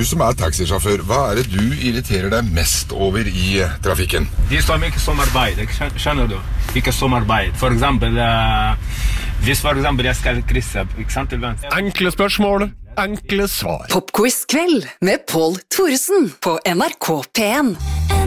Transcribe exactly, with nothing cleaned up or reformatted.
som er taxisjåfør, hva er det du irriterer deg mest over i trafikken? De som ikke samarbeid, skjønner du? Ikke samarbeid. For eksempel, uh, hvis for eksempel jeg skal krysse, ikke sant? Enkle spørsmål, enkle svar. Popquiz kveld med Paul Thoresen på N R K P en.